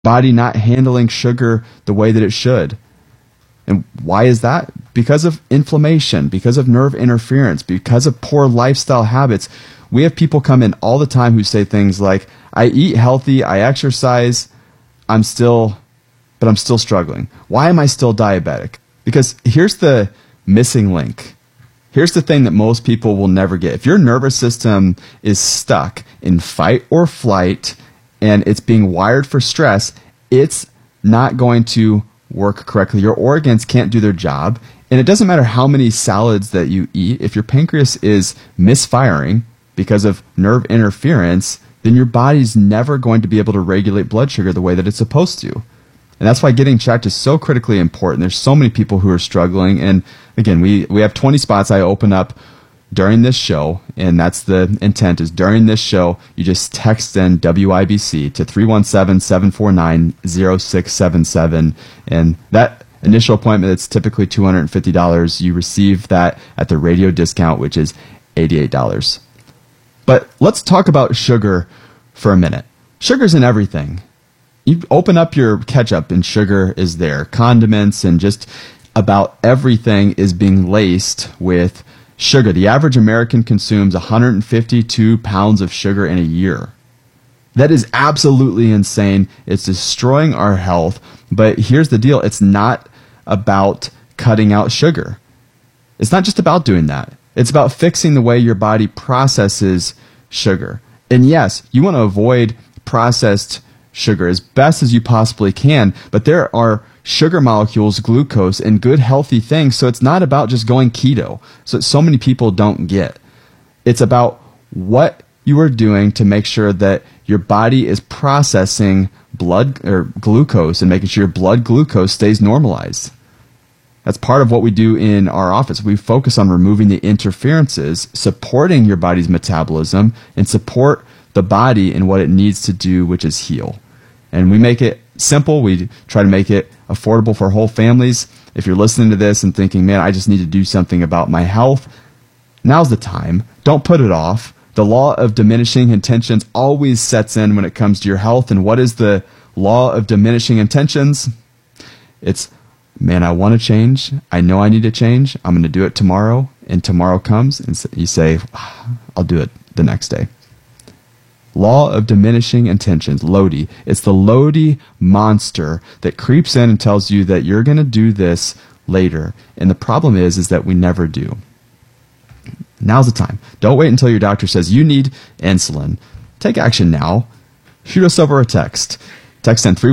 body not handling sugar the way that it should. And why is that? Because of inflammation, because of nerve interference, because of poor lifestyle habits. We have people come in all the time who say things like, I eat healthy, I exercise, but I'm still struggling. Why am I still diabetic? Because here's the missing link. Here's the thing that most people will never get. If your nervous system is stuck in fight or flight and it's being wired for stress, it's not going to work correctly. Your organs can't do their job. And it doesn't matter how many salads that you eat. If your pancreas is misfiring because of nerve interference, then your body's never going to be able to regulate blood sugar the way that it's supposed to. And that's why getting checked is so critically important. There's so many people who are struggling. And again, we have 20 spots I open up during this show, and that's the intent, is during this show, you just text in WIBC to 317-749-0677, and that initial appointment, that's typically $250. You receive that at the radio discount, which is $88. But let's talk about sugar for a minute. Sugar's in everything. You open up your ketchup and sugar is there. Condiments and just about everything is being laced with sugar. The average American consumes 152 pounds of sugar in a year. That is absolutely insane. It's destroying our health. But here's the deal. It's not about cutting out sugar. It's not just about doing that. It's about fixing the way your body processes sugar. And yes, you want to avoid processed sugar as best as you possibly can, but there are sugar molecules, glucose, and good healthy things. So it's not about just going keto. So many people don't get. It's about what you are doing to make sure that your body is processing blood or glucose and making sure your blood glucose stays normalized. That's part of what we do in our office. We focus on removing the interferences, supporting your body's metabolism, and support the body in what it needs to do, which is heal. And we make it simple. We try to make it affordable for whole families. If you're listening to this and thinking, man, I just need to do something about my health, now's the time. Don't put it off. The law of diminishing intentions always sets in when it comes to your health. And what is the law of diminishing intentions? It's, man, I want to change. I know I need to change. I'm going to do it tomorrow. And tomorrow comes and you say, I'll do it the next day. Law of diminishing intentions, Lodi. It's the Lodi monster that creeps in and tells you that you're going to do this later. And the problem is that we never do. Now's the time. Don't wait until your doctor says you need insulin. Take action now. Shoot us over a text. Text in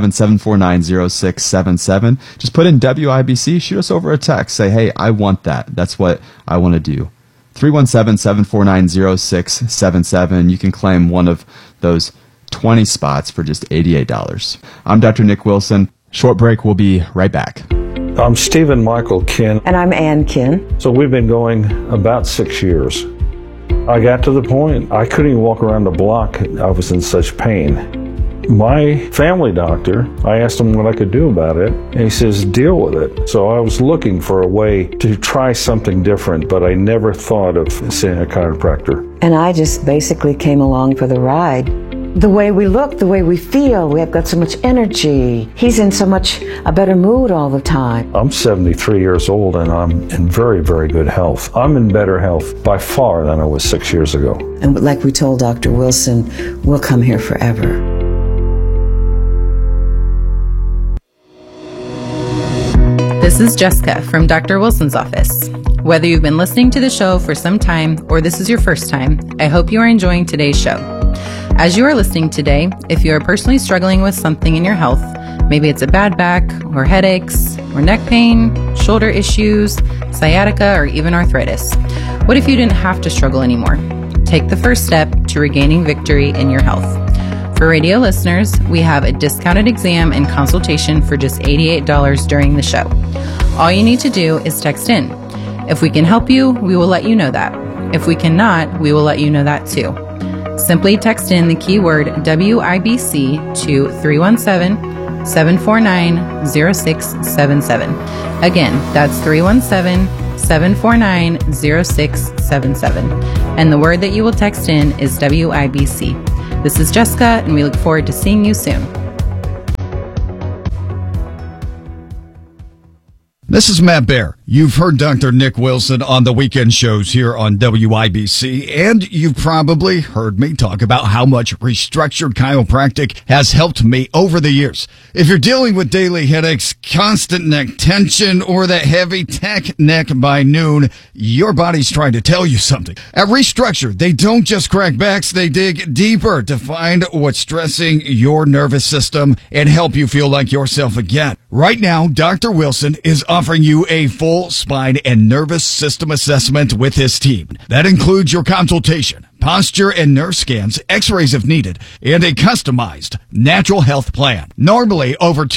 317-749-0677. Just put in WIBC. Shoot us over a text. Say, hey, I want that. That's what I want to do. 317-749-0677. You can claim one of those 20 spots for just $88. I'm Dr. Nick Wilson. Short break. We'll be right back. I'm Stephen Michael Kinn. And I'm Ann Kinn. So we've been going about 6 years. I got to the point I couldn't even walk around the block. I was in such pain. My family doctor, I asked him what I could do about it, and he says, deal with it. So I was looking for a way to try something different, but I never thought of seeing a chiropractor. And I just basically came along for the ride. The way we look, the way we feel, we have got so much energy. He's in so much a better mood all the time. I'm 73 years old, and I'm in very, very good health. I'm in better health by far than I was 6 years ago. And like we told Dr. Wilson, we'll come here forever. This is Jessica from Dr. Wilson's office. Whether you've been listening to the show for some time or this is your first time, I hope you are enjoying today's show. As you are listening today, if you are personally struggling with something in your health, maybe it's a bad back or headaches or neck pain, shoulder issues, sciatica, or even arthritis, what if you didn't have to struggle anymore? Take the first step to regaining victory in your health. For radio listeners, we have a discounted exam and consultation for just $88 during the show. All you need to do is text in. If we can help you, we will let you know that. If we cannot, we will let you know that too. Simply text in the keyword WIBC to 317-749-0677. Again, that's 317-749-0677. And the word that you will text in is WIBC. This is Jessica, and we look forward to seeing you soon. This is Matt Baer. You've heard Dr. Nick Wilson on the weekend shows here on WIBC, and you've probably heard me talk about how much Restructured Chiropractic has helped me over the years. If you're dealing with daily headaches, constant neck tension, or that heavy tech neck by noon, your body's trying to tell you something. At Restructured, they don't just crack backs, they dig deeper to find what's stressing your nervous system and help you feel like yourself again. Right now, Dr. Wilson is offering you a full spine and nervous system assessment with his team. That includes your consultation, posture and nerve scans, x-rays if needed, and a customized natural health plan. Normally over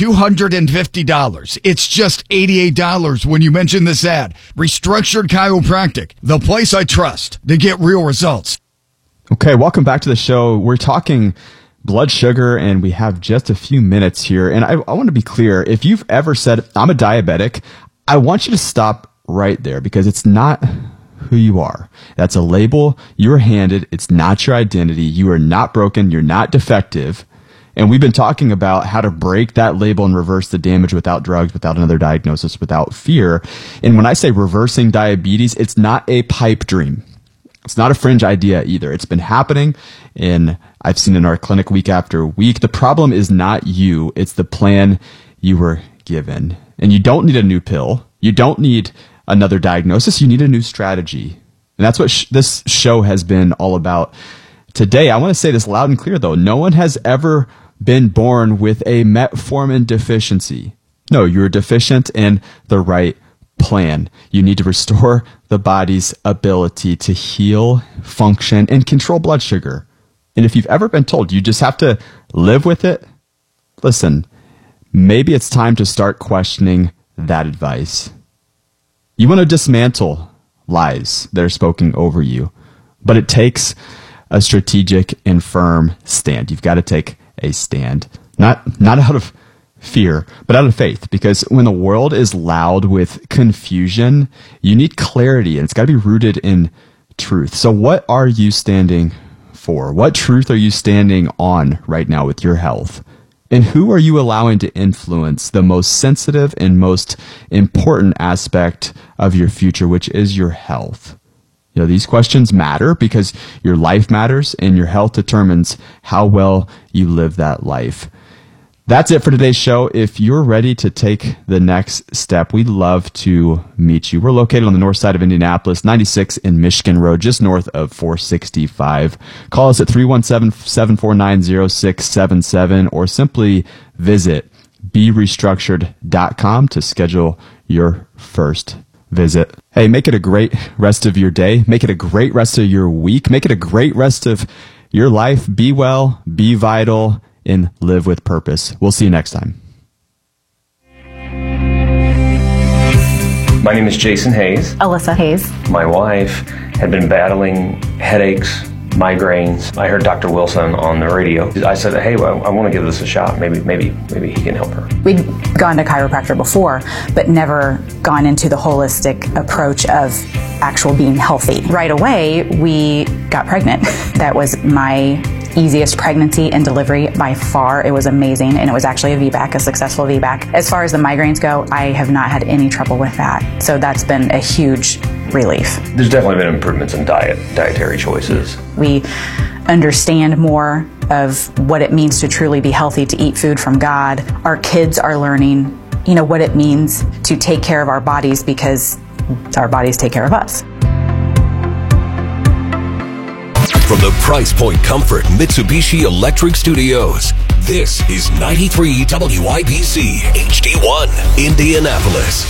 $250. It's just $88 when you mention this ad. Restructured Chiropractic, the place I trust to get real results. Okay, welcome back to the show. We're talking blood sugar, and we have just a few minutes here. And I want to be clear. If you've ever said, I'm a diabetic, I want you to stop right there, because it's not who you are. That's a label you're handed. It's not your identity. You are not broken. You're not defective. And we've been talking about how to break that label and reverse the damage without drugs, without another diagnosis, without fear. And when I say reversing diabetes, it's not a pipe dream. It's not a fringe idea either. It's been happening, and I've seen in our clinic week after week. The problem is not you. It's the plan you were given. And you don't need a new pill. You don't need another diagnosis. You need a new strategy. And that's what this show has been all about. Today, I want to say this loud and clear, though. No one has ever been born with a metformin deficiency. No, you're deficient in the right plan. You need to restore the body's ability to heal, function, and control blood sugar. And if you've ever been told you just have to live with it, listen, maybe it's time to start questioning that advice. You want to dismantle lies that are spoken over you, but it takes a strategic and firm stand. You've got to take a stand, not out of fear, but out of faith, because when the world is loud with confusion, you need clarity, and it's got to be rooted in truth. So what are you standing for? What truth are you standing on right now with your health? And who are you allowing to influence the most sensitive and most important aspect of your future, which is your health? You know, these questions matter because your life matters, and your health determines how well you live that life. That's it for today's show. If you're ready to take the next step, we'd love to meet you. We're located on the north side of Indianapolis, 96 in Michigan Road, just north of 465. Call us at 317-749-0677 or simply visit berestructured.com to schedule your first visit. Hey, make it a great rest of your day. Make it a great rest of your week. Make it a great rest of your life. Be well, be vital, and live with purpose. We'll see you next time. My name is Jason Hayes. Alyssa Hayes. My wife had been battling headaches, migraines. I heard Dr. Wilson on the radio. I said, hey, well, I want to give this a shot. Maybe he can help her. We'd gone to chiropractor before, but never gone into the holistic approach of actual being healthy. Right away, we got pregnant. That was my easiest pregnancy and delivery by far. It was amazing, and it was actually a VBAC, a successful VBAC. As far as the migraines go, I have not had any trouble with that. So that's been a huge relief. There's definitely been improvements in dietary choices. We understand more of what it means to truly be healthy, to eat food from God. Our kids are learning, what it means to take care of our bodies, because our bodies take care of us. From the Price Point Comfort Mitsubishi Electric Studios, this is 93 WIBC HD1, Indianapolis.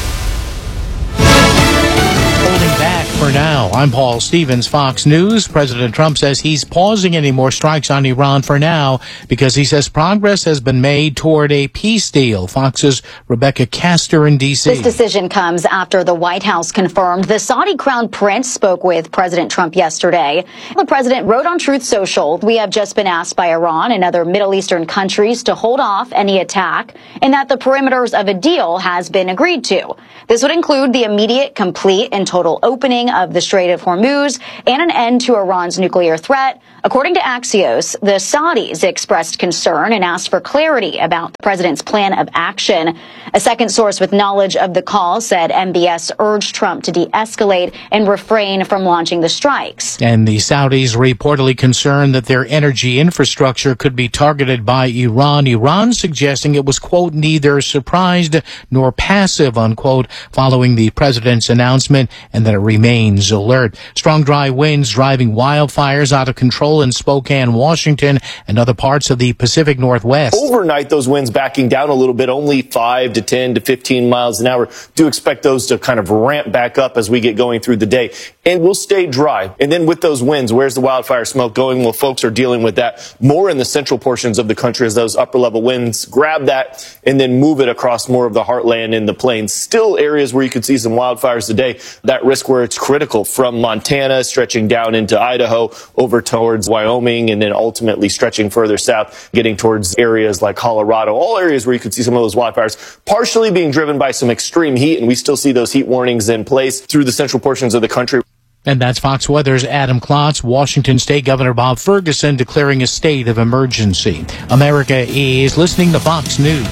Holding back for now. I'm Paul Stevens, Fox News. President Trump says he's pausing any more strikes on Iran for now because he says progress has been made toward a peace deal. Fox's Rebecca Castor in D.C. This decision comes after the White House confirmed the Saudi crown prince spoke with President Trump yesterday. The president wrote on Truth Social, "We have just been asked by Iran and other Middle Eastern countries to hold off any attack, and that the parameters of a deal has been agreed to. This would include the immediate, complete, and total opening opening of the Strait of Hormuz and an end to Iran's nuclear threat. According to Axios, the Saudis expressed concern and asked for clarity about the president's plan of action. A second source with knowledge of the call said MBS urged Trump to de-escalate and refrain from launching the strikes. And the Saudis reportedly concerned that their energy infrastructure could be targeted by Iran. Iran suggesting it was, quote, neither surprised nor passive, unquote, following the president's announcement, and that it remains alert. Strong dry winds driving wildfires out of control in Spokane, Washington, and other parts of the Pacific Northwest. Overnight, those winds backing down a little bit, only 5 to 10 to 15 miles an hour. Do expect those to kind of ramp back up as we get going through the day. And we'll stay dry. And then with those winds, where's the wildfire smoke going? Well, folks are dealing with that more in the central portions of the country as those upper level winds grab that and then move it across more of the heartland and the plains. Still areas where you could see some wildfires today. That risk where it's critical from Montana, stretching down into Idaho, over towards Wyoming, and then ultimately stretching further south, getting towards areas like Colorado. All areas where you could see some of those wildfires partially being driven by some extreme heat. And we still see those heat warnings in place through the central portions of the country. And that's Fox Weather's Adam Klotz. Washington State Governor Bob Ferguson declaring a state of emergency. America is listening to Fox News.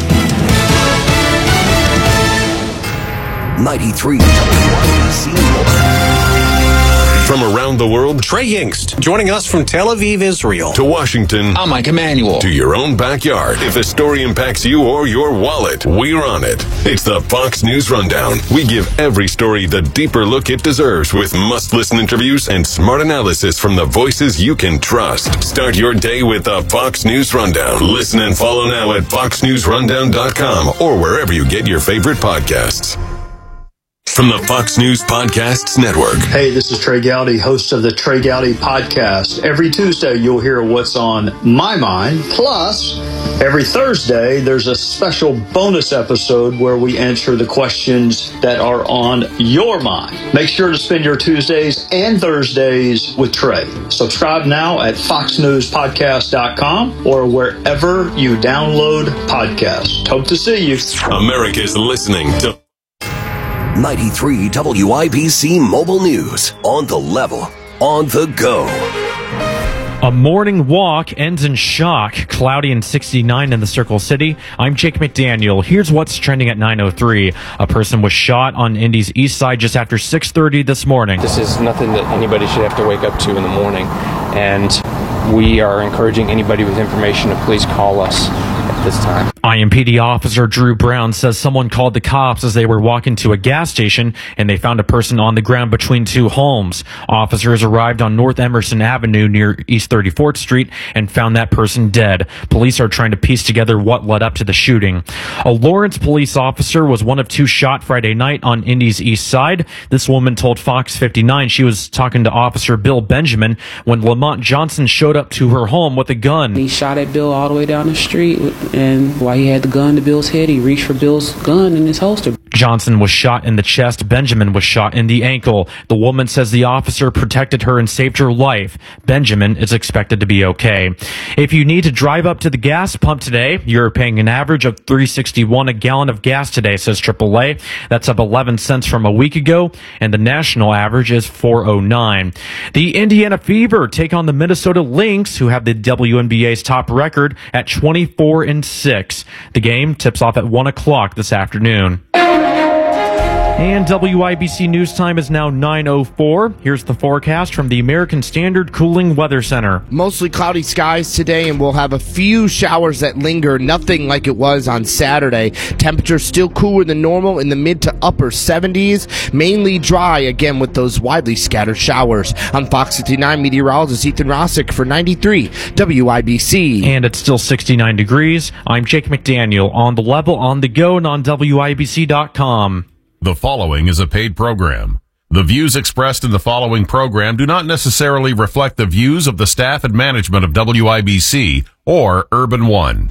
93 WIBC. From around the world, Trey Yingst, joining us from Tel Aviv, Israel. To Washington, I'm Mike Emanuel. To your own backyard. If a story impacts you or your wallet, we're on it. It's the Fox News Rundown. We give every story the deeper look it deserves with must-listen interviews and smart analysis from the voices you can trust. Start your day with the Fox News Rundown. Listen and follow now at foxnewsrundown.com or wherever you get your favorite podcasts. From the Fox News Podcasts Network. Hey, this is Trey Gowdy, host of the Trey Gowdy Podcast. Every Tuesday, you'll hear what's on my mind. Plus, every Thursday, there's a special bonus episode where we answer the questions that are on your mind. Make sure to spend your Tuesdays and Thursdays with Trey. Subscribe now at foxnewspodcast.com or wherever you download podcasts. Hope to see you. America's listening to 93 WIBC Mobile News. On the level, on the go. A morning walk ends in shock. Cloudy and 69 in the Circle City. I'm Jake McDaniel. Here's what's trending at 9:03. A person was shot on Indy's east side just after 6:30 this morning. This is nothing that anybody should have to wake up to in the morning. And we are encouraging anybody with information to please call us at this time. IMPD officer Drew Brown says someone called the cops as they were walking to a gas station and they found a person on the ground between two homes. Officers arrived on North Emerson Avenue near East 34th Street and found that person dead. Police are trying to piece together what led up to the shooting. A Lawrence police officer was one of two shot Friday night on Indy's east side. This woman told Fox 59 she was talking to Officer Bill Benjamin when Lamont Johnson showed up to her home with a gun. He shot at Bill all the way down the street, and while he had the gun to Bill's head, he reached for Bill's gun in his holster. Johnson was shot in the chest. Benjamin was shot in the ankle. The woman says the officer protected her and saved her life. Benjamin is expected to be okay. If you need to drive up to the gas pump today, you're paying an average of $3.61 a gallon of gas today, says AAA. That's up 11 cents from a week ago, and the national average is $4.09. The Indiana Fever take on the Minnesota Lynx, who have the WNBA's top record at 24-6. The game tips off at 1 o'clock this afternoon. And WIBC News Time is now 9:04. Here's the forecast from the American Standard Cooling Weather Center. Mostly cloudy skies today, and we'll have a few showers that linger. Nothing like it was on Saturday. Temperatures still cooler than normal in the mid to upper 70s. Mainly dry, again, with those widely scattered showers. I'm Fox 59 meteorologist Ethan Rossick for 93 WIBC. And it's still 69 degrees. I'm Jake McDaniel on the level, on the go, and on WIBC.com. The following is a paid program. The views expressed in the following program do not necessarily reflect the views of the staff and management of WIBC or Urban One.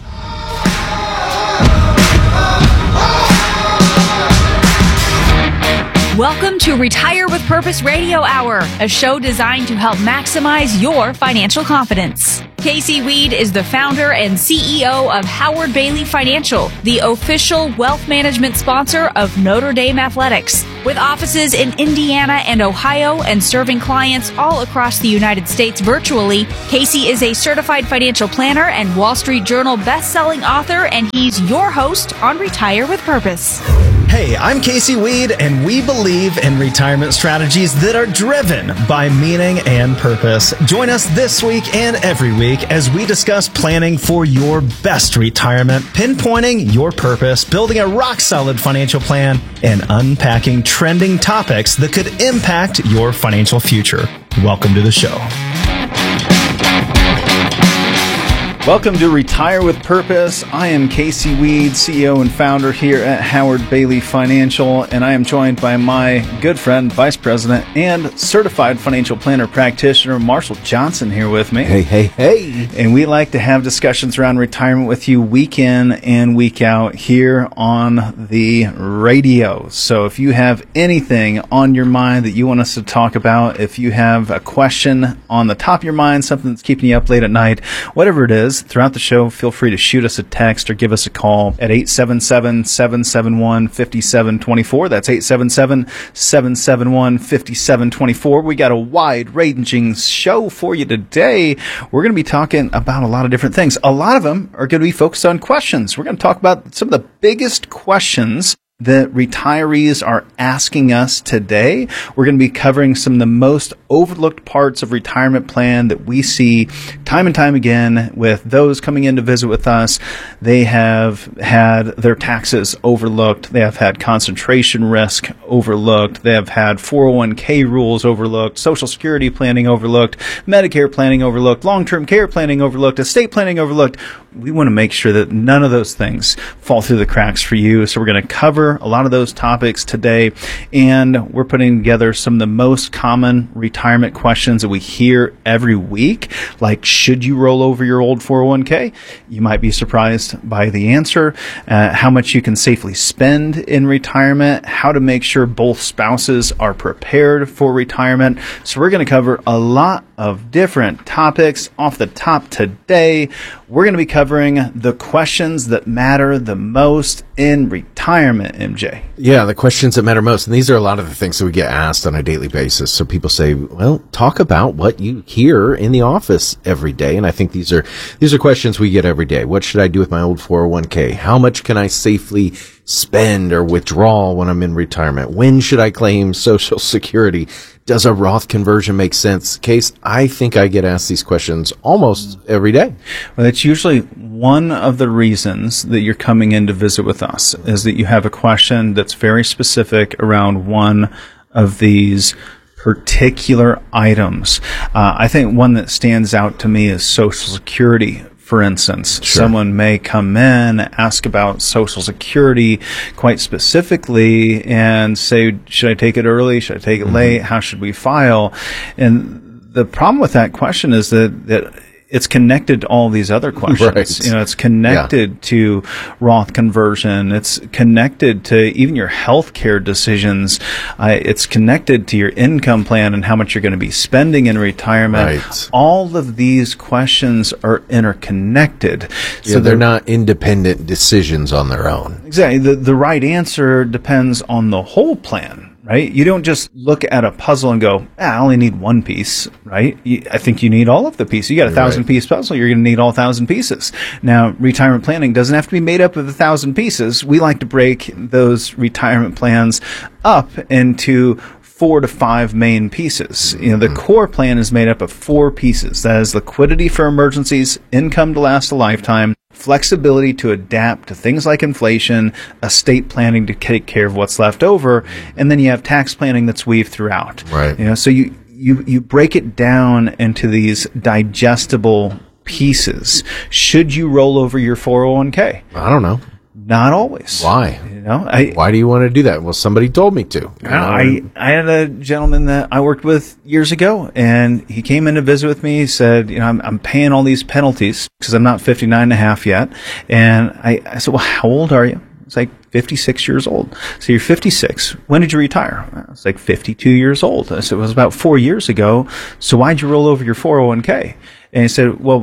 Welcome to Retire with Purpose Radio Hour, a show designed to help maximize your financial confidence. Casey Weed is the founder and CEO of Howard Bailey Financial, the official wealth management sponsor of Notre Dame Athletics. With offices in Indiana and Ohio and serving clients all across the United States virtually, Casey is a certified financial planner and Wall Street Journal best-selling author, and he's your host on Retire with Purpose. Hey, I'm Casey Weed, and we believe in retirement strategies that are driven by meaning and purpose. Join us this week and every week as we discuss planning for your best retirement, pinpointing your purpose, building a rock-solid financial plan, and unpacking trending topics that could impact your financial future. Welcome to the show. Welcome to Retire with Purpose. I am Casey Weed, CEO and founder here at Howard Bailey Financial, and I am joined by my good friend, Vice President, and Certified Financial Planner Practitioner, Marshall Johnson, here with me. Hey. And we like to have discussions around retirement with you week in and week out here on the radio. So if you have anything on your mind that you want us to talk about, if you have a question on the top of your mind, something that's keeping you up late at night, whatever it is, throughout the show, feel free to shoot us a text or give us a call at 877-771-5724. That's 877-771-5724. We got a wide-ranging show for you today. We're going to be talking about a lot of different things. A lot of them are going to be focused on questions. We're going to talk about some of the biggest questions that retirees are asking us today. We're going to be covering some of the most overlooked parts of retirement plan that we see time and time again with those coming in to visit with us. They have had their taxes overlooked. They have had concentration risk overlooked. They have had 401k rules overlooked, Social Security planning overlooked, Medicare planning overlooked, long-term care planning overlooked, estate planning overlooked. We want to make sure that none of those things fall through the cracks for you. So we're going to cover a lot of those topics today, and we're putting together some of the most common retirement questions that we hear every week, like, should you roll over your old 401k? You might be surprised by the answer. How much you can safely spend in retirement, how to make sure both spouses are prepared for retirement. So we're going to cover a lot of different topics off the top today. We're going to be covering the questions that matter the most in retirement, MJ. Yeah, the questions that matter most. And these are a lot of the things that we get asked on a daily basis. So people say, well, talk about what you hear in the office every day. And I think these are questions we get every day. What should I do with my old 401k? How much can I safely spend or withdraw when I'm in retirement? When should I claim Social Security? Does a Roth conversion make sense? Case, I think I get asked these questions almost every day. Well, that's usually one of the reasons that you're coming in to visit with us, is that you have a question that's very specific around one of these particular items. I think one that stands out to me is Social Security. For instance, someone may come in, ask about Social Security quite specifically, and say, should I take it early? Should I take it late? How should we file? And the problem with that question is that it's connected to all these other questions. Right. You know, it's connected to Roth conversion. It's connected to even your healthcare decisions. It's connected to your income plan and how much you're going to be spending in retirement. Right. All of these questions are interconnected. Yeah, so they're not independent decisions on their own. Exactly. The right answer depends on the whole plan. Right? You don't just look at a puzzle and go, I only need one piece, right? I think you need all of the pieces. You got a 1,000-piece puzzle, you're going to need all 1,000 pieces. Now, retirement planning doesn't have to be made up of 1,000 pieces. We like to break those retirement plans up into 4 to 5 main pieces. You know, the core plan is made up of 4 pieces. That is liquidity for emergencies, income to last a lifetime, flexibility to adapt to things like inflation, estate planning to take care of what's left over, and then you have tax planning that's weaved throughout. Right. You know, so you break it down into these digestible pieces. Should you roll over your 401k? I don't know. Not always. Why? You know, why do you want to do that? Well, somebody told me to. I had a gentleman that I worked with years ago, and he came in to visit with me. He said, you know, I'm paying all these penalties because I'm not 59 and a half yet. And I said, well, how old are you? It's like 56 years old. So you're 56. When did you retire? I was like 52 years old. I said, it was about 4 years ago. So why'd you roll over your 401k? And he said, well,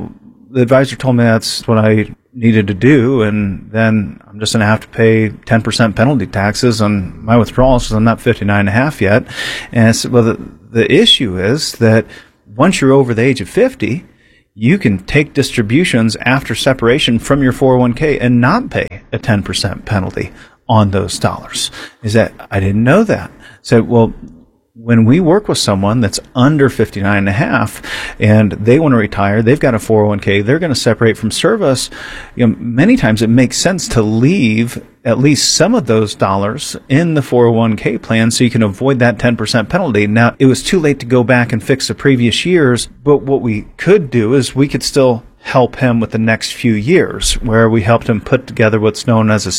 the advisor told me that's what I needed to do, and then I'm just going to have to pay 10% penalty taxes on my withdrawals because I'm not 59.5 yet. And I said, well, the issue is that once you're over the age of 50, you can take distributions after separation from your 401k and not pay a 10% penalty on those dollars. Is that I didn't know that. So, well, when we work with someone that's under 59.5 and they want to retire, they've got a 401k, they're going to separate from service. Many times it makes sense to leave at least some of those dollars in the 401k plan so you can avoid that 10% penalty. Now, it was too late to go back and fix the previous years, but what we could do is we could still help him with the next few years, where we helped him put together what's known as a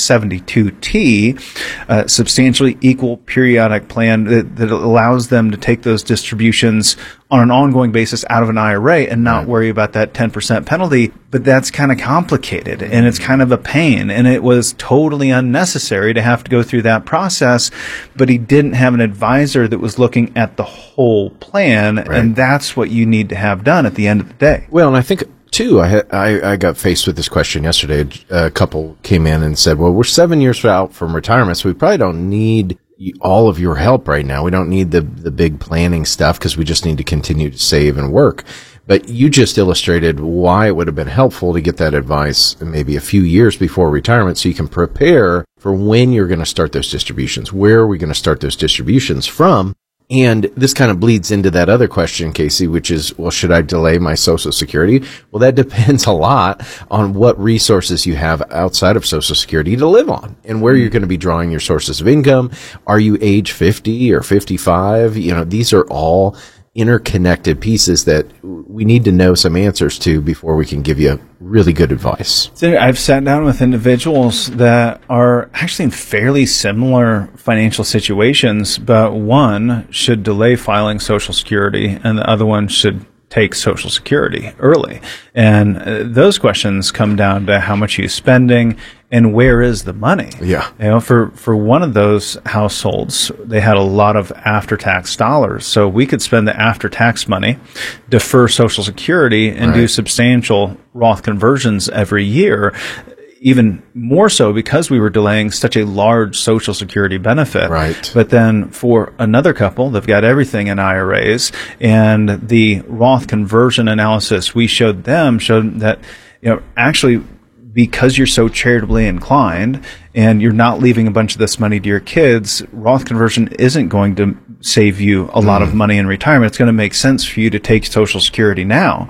72T, substantially equal periodic plan that allows them to take those distributions on an ongoing basis out of an IRA and not worry about that 10% penalty. But that's kind of complicated and it's kind of a pain, and it was totally unnecessary to have to go through that process. But he didn't have an advisor that was looking at the whole plan, and that's what you need to have done at the end of the day. Well, and I think too, I got faced with this question yesterday. A couple came in and said, well, we're 7 years out from retirement, so we probably don't need all of your help right now. We don't need the big planning stuff because we just need to continue to save and work. But you just illustrated why it would have been helpful to get that advice maybe a few years before retirement so you can prepare for when you're going to start those distributions. Where are we going to start those distributions from? And this kind of bleeds into that other question, Casey, which is, well, should I delay my Social Security? Well, that depends a lot on what resources you have outside of Social Security to live on and where you're going to be drawing your sources of income. Are you age 50 or 55? These are all interconnected pieces that we need to know some answers to before we can give you really good advice. So I've sat down with individuals that are actually in fairly similar financial situations, but one should delay filing Social Security and the other one should take Social Security early. And those questions come down to how much you're spending and where is the money. Yeah. For one of those households, they had a lot of after-tax dollars. So we could spend the after-tax money, defer Social Security, and do substantial Roth conversions every year. Even more so because we were delaying such a large Social Security benefit. Right. But then for another couple, they've got everything in IRAs, and the Roth conversion analysis we showed that, actually, because you're so charitably inclined and you're not leaving a bunch of this money to your kids, Roth conversion isn't going to save you a lot of money in retirement. It's going to make sense for you to take Social Security now.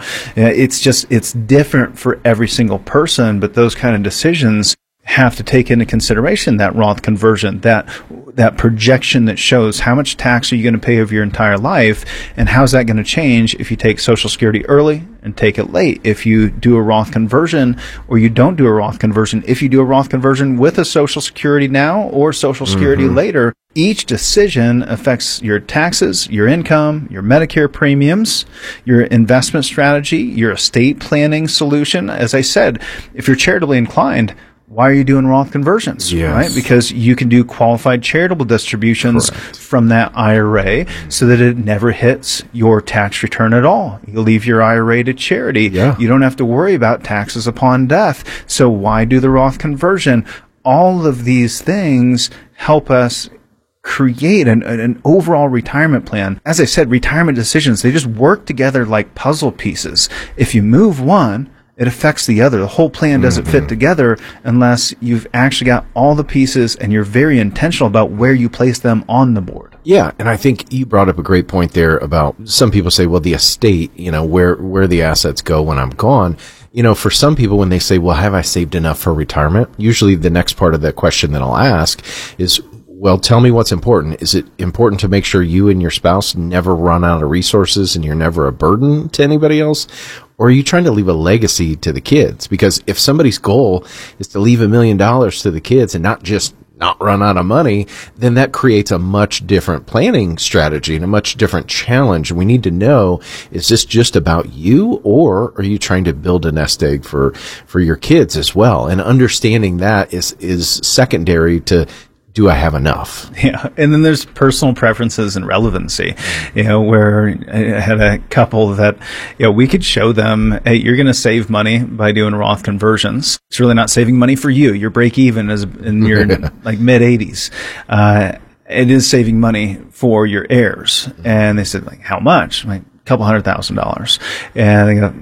It's different for every single person, but those kind of decisions have to take into consideration that Roth conversion, that projection that shows how much tax are you going to pay over your entire life, and how's that going to change if you take Social Security early and take it late, if you do a Roth conversion or you don't do a Roth conversion, if you do a Roth conversion with a Social Security now or Social Security later. Each decision affects your taxes, your income, your Medicare premiums, your investment strategy, your estate planning solution. As I said, if you're charitably inclined, why are you doing Roth conversions? Yes. Right? Because you can do qualified charitable distributions from that IRA so that it never hits your tax return at all. You leave your IRA to charity. Yeah. You don't have to worry about taxes upon death. So why do the Roth conversion? All of these things help us create an overall retirement plan. As I said, retirement decisions, they just work together like puzzle pieces. If you move one, it affects the other. The whole plan doesn't fit together unless you've actually got all the pieces and you're very intentional about where you place them on the board. Yeah, and I think you brought up a great point there about some people say, well, the estate, where the assets go when I'm gone. For some people, when they say, well, have I saved enough for retirement? Usually the next part of the question that I'll ask is, well, tell me what's important. Is it important to make sure you and your spouse never run out of resources and you're never a burden to anybody else? Or are you trying to leave a legacy to the kids? Because if somebody's goal is to leave $1 million to the kids and not just not run out of money, then that creates a much different planning strategy and a much different challenge. And we need to know, is this just about you, or are you trying to build a nest egg for your kids as well? And understanding that is secondary to do I have enough? Yeah. And then there's personal preferences and relevancy, where I had a couple that, we could show them, hey, you're going to save money by doing Roth conversions. It's really not saving money for you. Your break even is in your like mid 80s. It is saving money for your heirs. And they said, like, how much? Like, $200,000. And they go,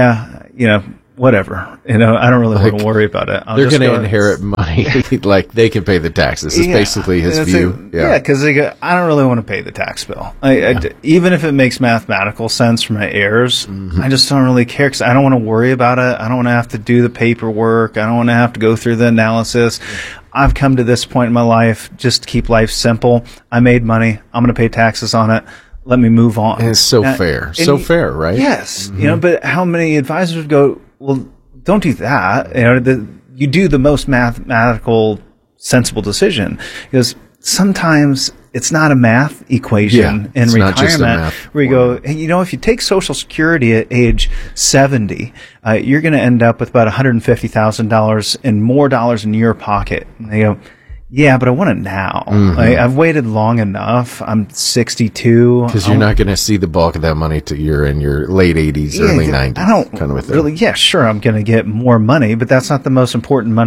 yeah, whatever. I don't really want to worry about it. They're going to inherit money. Like, they can pay the taxes. It's basically his view. Because they go, I don't really want to pay the tax bill. Even if it makes mathematical sense for my heirs, I just don't really care because I don't want to worry about it. I don't want to have to do the paperwork. I don't want to have to go through the analysis. I've come to this point in my life just to keep life simple. I made money. I'm going to pay taxes on it. Let me move on. And it's so fair. So fair, right? Yes. But how many advisors would go, well, don't do that. You do the most mathematical, sensible decision. Because sometimes it's not a math equation in retirement where you go, hey, if you take Social Security at age 70, you're going to end up with about $150,000 and more dollars in your pocket. And they go, yeah, but I want it now. I've waited long enough. I'm 62. Because you're not going to see the bulk of that money till you're in your late 80s, early 90s. I don't kind of really. Yeah, sure, I'm going to get more money, but that's not the most important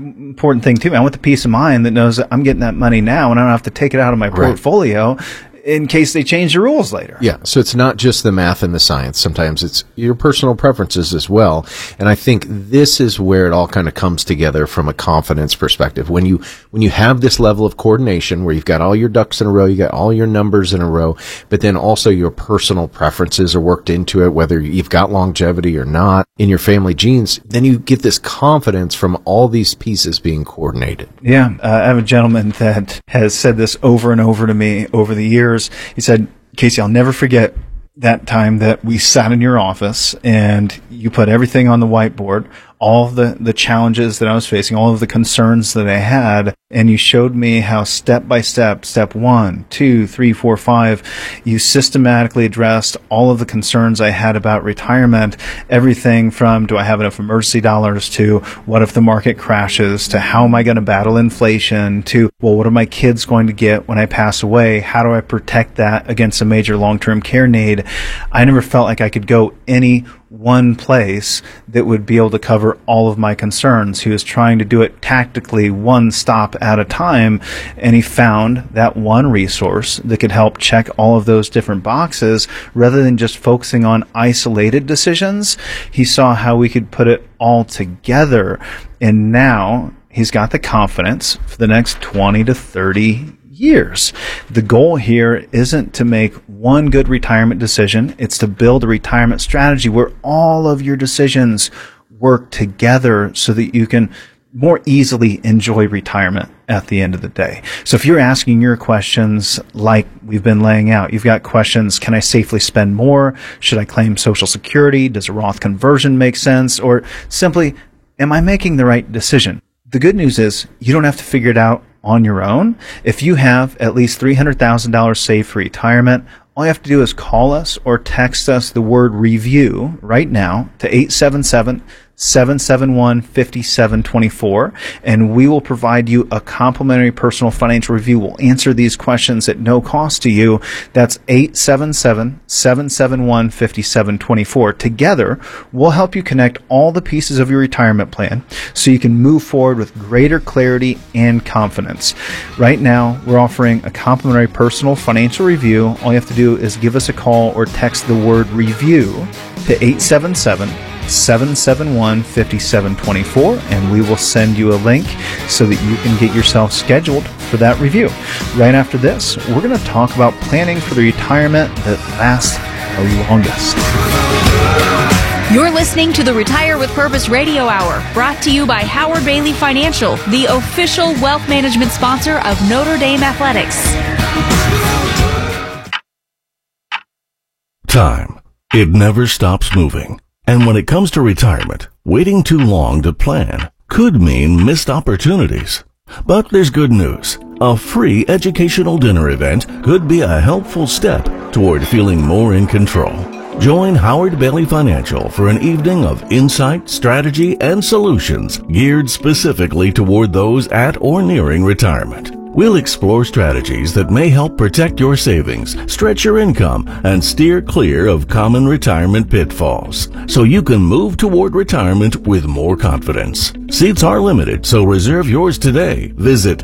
thing to me. I want the peace of mind that knows that I'm getting that money now, and I don't have to take it out of my portfolio in case they change the rules later. Yeah, so it's not just the math and the science. Sometimes it's your personal preferences as well. And I think this is where it all kind of comes together from a confidence perspective. When you have this level of coordination where you've got all your ducks in a row, you got all your numbers in a row, but then also your personal preferences are worked into it, whether you've got longevity or not in your family genes, then you get this confidence from all these pieces being coordinated. Yeah, I have a gentleman that has said this over and over to me over the years. He said, Casey, I'll never forget that time that we sat in your office and you put everything on the whiteboard, all of the challenges that I was facing, all of the concerns that I had, and you showed me how step by step, step 1, 2, 3, 4, 5, you systematically addressed all of the concerns I had about retirement, everything from do I have enough emergency dollars to what if the market crashes to how am I going to battle inflation to, well, what are my kids going to get when I pass away? How do I protect that against a major long-term care need? I never felt like I could go any one place that would be able to cover all of my concerns. He was trying to do it tactically, one stop at a time, and he found that one resource that could help check all of those different boxes rather than just focusing on isolated decisions. He saw how we could put it all together, and now he's got the confidence for the next 20 to 30 years. The goal here isn't to make one good retirement decision. It's to build a retirement strategy where all of your decisions work together so that you can more easily enjoy retirement at the end of the day. So if you're asking your questions like we've been laying out, you've got questions, can I safely spend more? Should I claim Social Security? Does a Roth conversion make sense? Or simply, am I making the right decision? The good news is you don't have to figure it out on your own. If you have at least $300,000 saved for retirement, all you have to do is call us or text us the word review right now to 877-771-5724, and we will provide you a complimentary personal financial review. We'll answer these questions at no cost to you. That's 877-771-5724. Together, we'll help you connect all the pieces of your retirement plan so you can move forward with greater clarity and confidence. Right now, we're offering a complimentary personal financial review. All you have to do is give us a call or text the word review to 877-771-5724, and we will send you a link so that you can get yourself scheduled for that review. Right after this, we're going to talk about planning for the retirement that lasts the longest. You're listening to the Retire with Purpose Radio Hour, brought to you by Howard Bailey Financial, the official wealth management sponsor of Notre Dame Athletics. Time. It never stops moving. And when it comes to retirement, waiting too long to plan could mean missed opportunities. But there's good news. A free educational dinner event could be a helpful step toward feeling more in control. Join Howard Bailey Financial for an evening of insight, strategy, and solutions geared specifically toward those at or nearing retirement. We'll explore strategies that may help protect your savings, stretch your income, and steer clear of common retirement pitfalls, so you can move toward retirement with more confidence. Seats are limited, so reserve yours today. Visit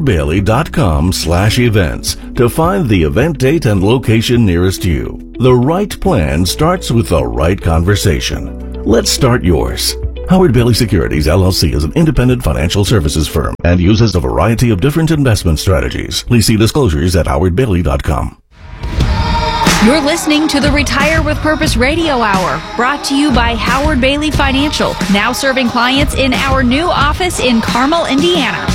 howardbailey.com/events to find the event date and location nearest you. The right plan starts with the right conversation. Let's start yours. Howard Bailey Securities, LLC is an independent financial services firm and uses a variety of different investment strategies. Please see disclosures at howardbailey.com. You're listening to the Retire with Purpose Radio Hour, brought to you by Howard Bailey Financial, now serving clients in our new office in Carmel, Indiana.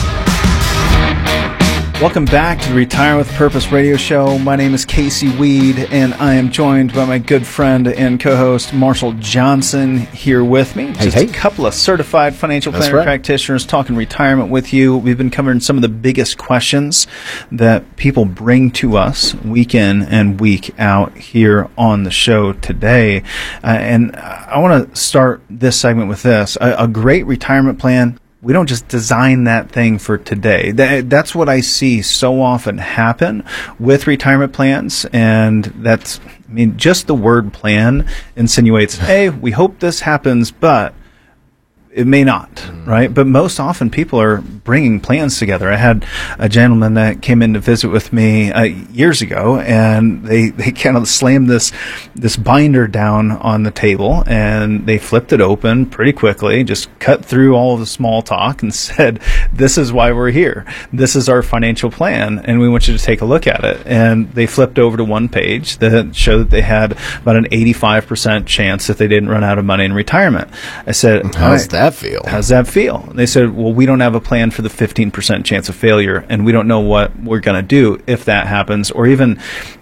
Welcome back to the Retire with Purpose radio show. My name is Casey Weed, and I am joined by my good friend and co-host Marshall Johnson here with me. Just a couple of certified financial planner practitioners talking retirement with you. We've been covering some of the biggest questions that people bring to us week in and week out here on the show today. And I want to start this segment with this. A great retirement plan, we don't just design that thing for today. That's what I see so often happen with retirement plans. And that's, I mean, just the word plan insinuates, hey, we hope this happens, but it may not, right? But most often people are bringing plans together. I had a gentleman that came in to visit with me years ago, and they kind of slammed this binder down on the table, and they flipped it open pretty quickly, just cut through all of the small talk and said, this is why we're here. This is our financial plan, and we want you to take a look at it. And they flipped over to one page that showed that they had about an 85% chance that they didn't run out of money in retirement. I said, how's that feel? How's that feel? And they said, well, we don't have a plan for the 15% chance of failure, and we don't know what we're going to do if that happens, or even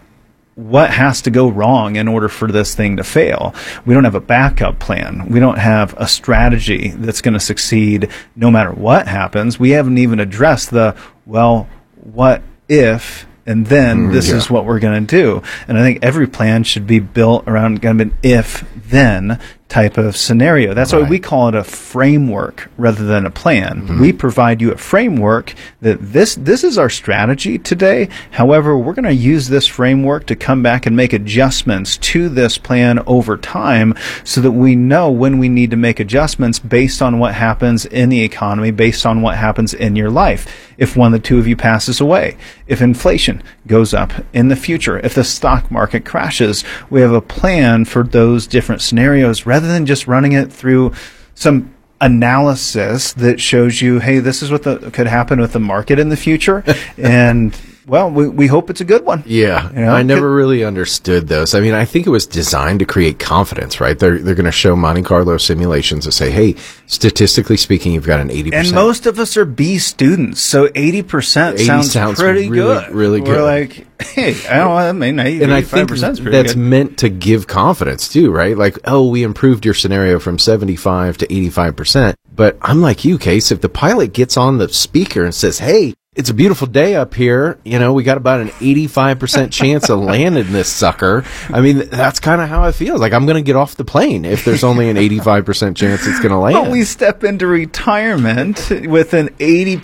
what has to go wrong in order for this thing to fail. We don't have a backup plan. We don't have a strategy that's going to succeed no matter what happens. We haven't even addressed the, well, what if, and then this is what we're going to do. And I think every plan should be built around kind of an if-then type of scenario. That's why we call it a framework rather than a plan. We provide you a framework that this is our strategy today. However, we're going to use this framework to come back and make adjustments to this plan over time so that we know when we need to make adjustments based on what happens in the economy, based on what happens in your life. If one of the two of you passes away, if inflation goes up in the future, if the stock market crashes, we have a plan for those different scenarios rather than just running it through some analysis that shows you, hey, this is what could happen with the market in the future. And well, we hope it's a good one. Yeah. You know? I never really understood those. I mean, I think it was designed to create confidence, right? They're going to show Monte Carlo simulations to say, hey, statistically speaking, you've got an 80%. And most of us are B students, so 80% sounds pretty good. Really good. We're like, hey, I don't know, I mean, 85% and I think that's meant to give confidence too, right? Like, oh, we improved your scenario from 75 to 85%. But I'm like you, Case, if the pilot gets on the speaker and says, hey, it's a beautiful day up here. You know, we got about an 85% chance of landing this sucker. I mean, that's kind of how I feel. Like, I'm going to get off the plane if there's only an 85% chance it's going to land. Well, we step into retirement with an 80%,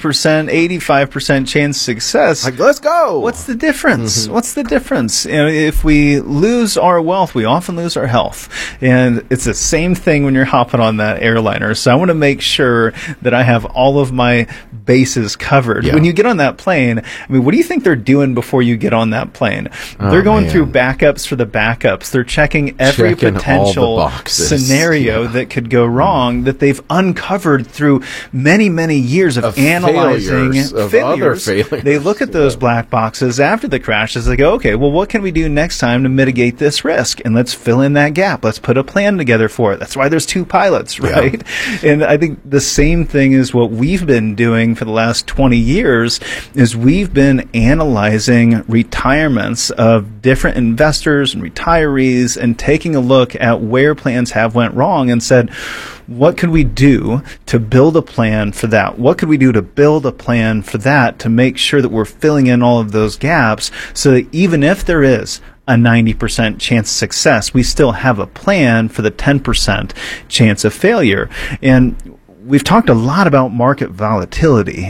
85% chance success. Like, let's go. What's the difference? What's the difference? You know, if we lose our wealth, we often lose our health. And it's the same thing when you're hopping on that airliner. So I want to make sure that I have all of my bases covered. When you get on that plane, I mean, what do you think they're doing before you get on that plane? They're going through backups for the backups. They're checking every potential scenario that could go wrong that they've uncovered through many, many years of analyzing failures. They look at those black boxes after the crashes. They go, okay, well, what can we do next time to mitigate this risk? And let's fill in that gap. Let's put a plan together for it. That's why there's two pilots, right? And I think the same thing is what we've been doing for the last 20 years is we've been analyzing retirements of different investors and retirees and taking a look at where plans have went wrong and said, what could we do to build a plan for that? What could we do to build a plan for that to make sure that we're filling in all of those gaps so that even if there is a 90% chance of success, we still have a plan for the 10% chance of failure. And we've talked a lot about market volatility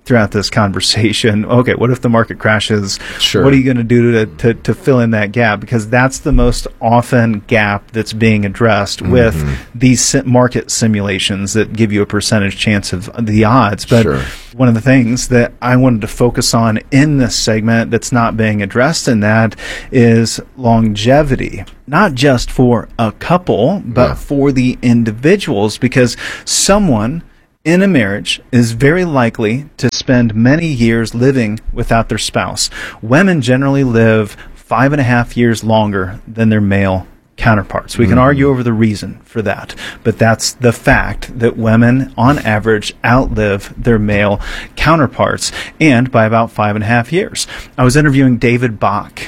throughout this conversation, okay, what if the market crashes? Sure. What are you going to do to fill in that gap? Because that's the most often gap that's being addressed with these market simulations that give you a percentage chance of the odds. But one of the things that I wanted to focus on in this segment that's not being addressed in that is longevity. Not just for a couple, but for the individuals, because someone in a marriage is very likely to spend many years living without their spouse. Women generally live 5.5 years longer than their male counterparts. We can argue over the reason for that, but that's the fact that women on average outlive their male counterparts, and by about 5.5 years. I was interviewing David Bach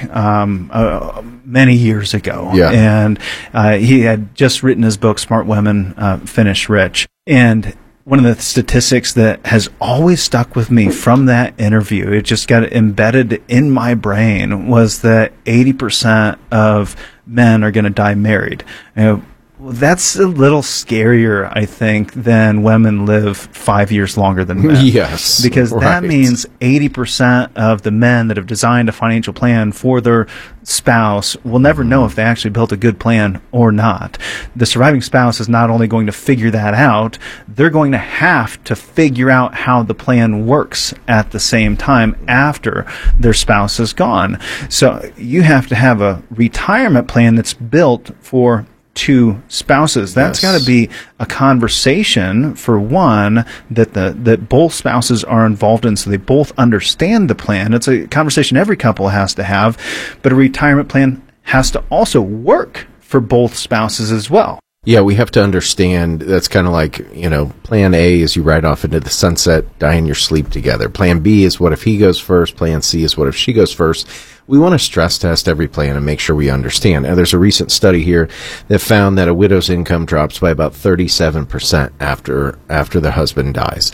many years ago, and he had just written his book, Smart Women Finish Rich. And one of the statistics that has always stuck with me from that interview, it just got embedded in my brain, was that 80% of men are going to die married. That's a little scarier, I think, than women live 5 years longer than men. Yes. Because that means 80% of the men that have designed a financial plan for their spouse will never know if they actually built a good plan or not. The surviving spouse is not only going to figure that out, they're going to have to figure out how the plan works at the same time after their spouse is gone. So you have to have a retirement plan that's built for two spouses. That's got to be a conversation, for one, that both spouses are involved in, so they both understand the plan. It's a conversation every couple has to have, but a retirement plan has to also work for both spouses as well. Yeah, we have to understand that's kind of like, plan A is you ride off into the sunset, die in your sleep together. Plan B is what if he goes first. Plan C is what if she goes first. We want to stress test every plan and make sure we understand. Now, there's a recent study here that found that a widow's income drops by about 37% after the husband dies.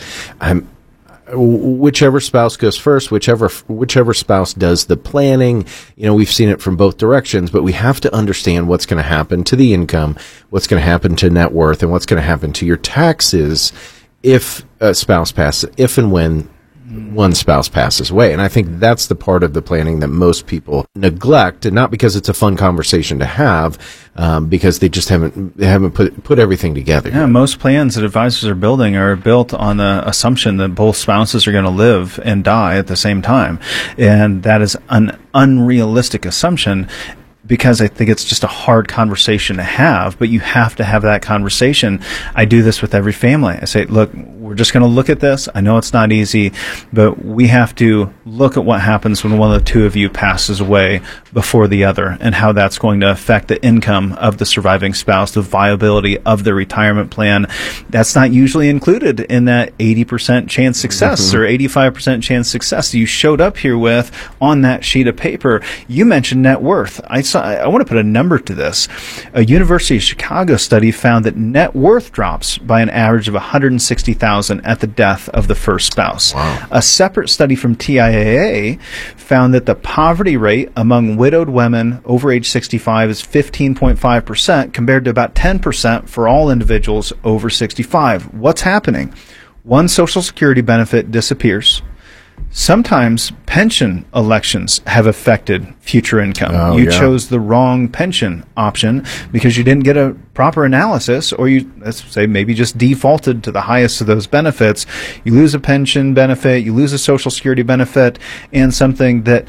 Whichever spouse goes first, whichever spouse does the planning, we've seen it from both directions, but we have to understand what's going to happen to the income, what's going to happen to net worth, and what's going to happen to your taxes if a spouse passes, if and when one spouse passes away. And I think that's the part of the planning that most people neglect, and not because it's a fun conversation to have, because they just haven't put everything together. Yeah, most plans that advisors are building are built on the assumption that both spouses are going to live and die at the same time. And that is an unrealistic assumption, because I think it's just a hard conversation to have, but you have to have that conversation. I do this with every family. I say, look, we're just going to look at this. I know it's not easy, but we have to look at what happens when one of the two of you passes away before the other, and how that's going to affect the income of the surviving spouse, the viability of the retirement plan. That's not usually included in that 80% chance success or 85% chance success you showed up here with on that sheet of paper. You mentioned net worth. I want to put a number to this. A University of Chicago study found that net worth drops by an average of $160,000 at the death of the first spouse. Wow. A separate study from TIAA found that the poverty rate among widowed women over age 65 is 15.5% compared to about 10% for all individuals over 65. What's happening? One Social Security benefit disappears. Sometimes pension elections have affected future income. You chose the wrong pension option because you didn't get a proper analysis, or you, let's say, maybe just defaulted to the highest of those benefits. You lose a pension benefit, you lose a Social Security benefit, and something that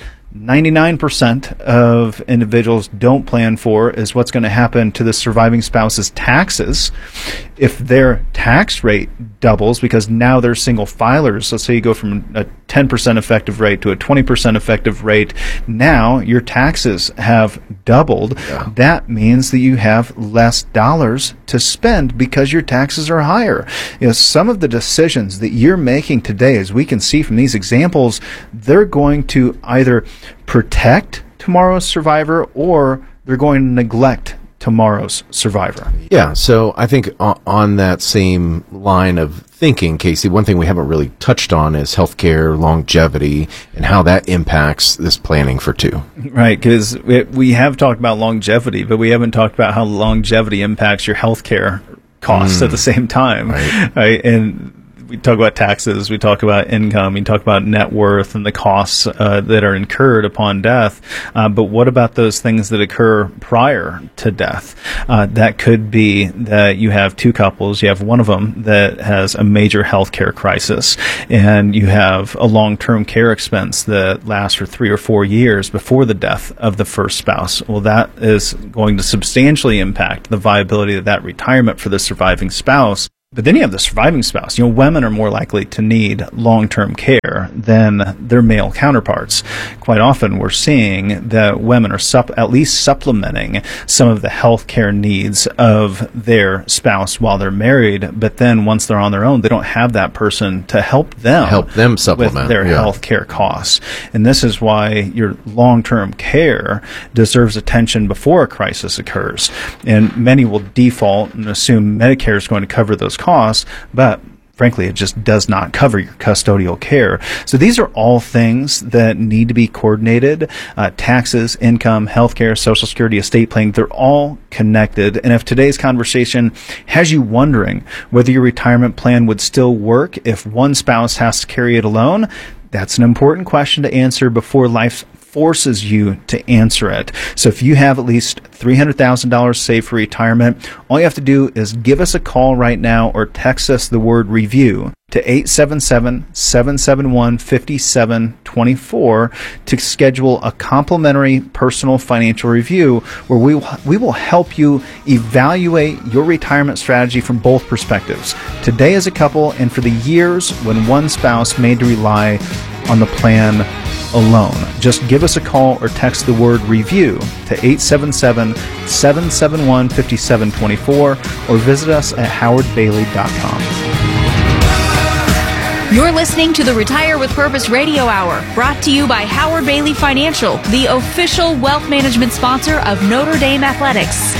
99% of individuals don't plan for is what's going to happen to the surviving spouse's taxes if their tax rate doubles, because now they're single filers. Let's say you go from a 10% effective rate to a 20% effective rate. Now your taxes have doubled. Yeah. That means that you have less dollars to spend because your taxes are higher. Some of the decisions that you're making today, as we can see from these examples, they're going to either protect tomorrow's survivor or they're going to neglect tomorrow's survivor. Yeah, so I think on that same line of thinking, Casey, one thing we haven't really touched on is healthcare, longevity, and how that impacts this planning for two. Right, because we have talked about longevity, but we haven't talked about how longevity impacts your healthcare costs at the same time. Right? And we talk about taxes, we talk about income, we talk about net worth and the costs that are incurred upon death. But what about those things that occur prior to death? That could be that you have two couples, you have one of them that has a major healthcare crisis, and you have a long-term care expense that lasts for 3 or 4 years before the death of the first spouse. Well, that is going to substantially impact the viability of that retirement for the surviving spouse. But then you have the surviving spouse. Women are more likely to need long-term care than their male counterparts. Quite often we're seeing that women are at least supplementing some of the health care needs of their spouse while they're married, but then once they're on their own, they don't have that person to help them supplement with their health care costs. And this is why your long-term care deserves attention before a crisis occurs. And many will default and assume Medicare is going to cover those costs, but frankly, it just does not cover your custodial care. So these are all things that need to be coordinated. Taxes, income, healthcare, Social Security, estate planning, they're all connected. And if today's conversation has you wondering whether your retirement plan would still work if one spouse has to carry it alone, that's an important question to answer before life forces you to answer it. So if you have at least $300,000 saved for retirement, all you have to do is give us a call right now or text us the word REVIEW to 877-771-5724 to schedule a complimentary personal financial review where we will help you evaluate your retirement strategy from both perspectives, today as a couple and for the years when one spouse may rely on the plan alone. Just give us a call or text the word REVIEW to 877-771-5724 or visit us at howardbailey.com. You're listening to the Retire with Purpose Radio Hour, brought to you by Howard Bailey Financial, the official wealth management sponsor of Notre Dame Athletics.